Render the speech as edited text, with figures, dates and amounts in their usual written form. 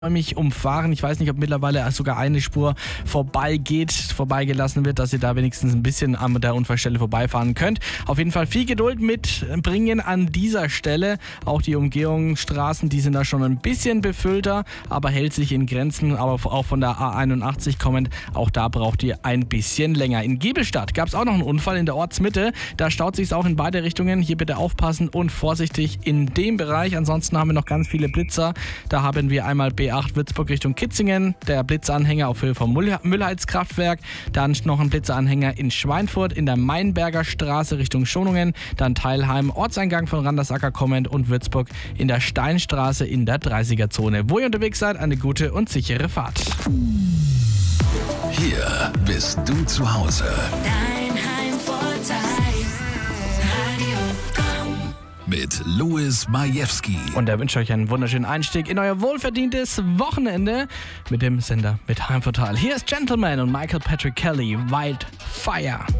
mich umfahren. Ich weiß nicht, ob mittlerweile sogar eine Spur vorbeigelassen wird, dass ihr da wenigstens ein bisschen an der Unfallstelle vorbeifahren könnt. Auf jeden Fall viel Geduld mitbringen an dieser Stelle. Auch die Umgehungsstraßen, die sind da schon ein bisschen befüllter, aber hält sich in Grenzen. Aber auch von der A81 kommend, auch da braucht ihr ein bisschen länger. In Giebelstadt gab es auch noch einen Unfall in der Ortsmitte. Da staut sich es auch in beide Richtungen. Hier bitte aufpassen und vorsichtig in dem Bereich. Ansonsten haben wir noch ganz viele Blitzer. Da haben wir einmal B8 Würzburg Richtung Kitzingen, der Blitzanhänger auf Höhe vom Müllheizkraftwerk, dann noch ein Blitzanhänger in Schweinfurt, in der Mainberger Straße Richtung Schonungen, dann Teilheim, Ortseingang von Randersacker kommend und Würzburg in der Steinstraße in der 30er-Zone. Wo ihr unterwegs seid, eine gute und sichere Fahrt. Hier bist du zu Hause. Dein Heimvorteil. Mit Louis Majewski. Und er wünscht euch einen wunderschönen Einstieg in euer wohlverdientes Wochenende mit dem Sender mit Heimvorteil. Hier ist Gentleman und Michael Patrick Kelly, Wildfire.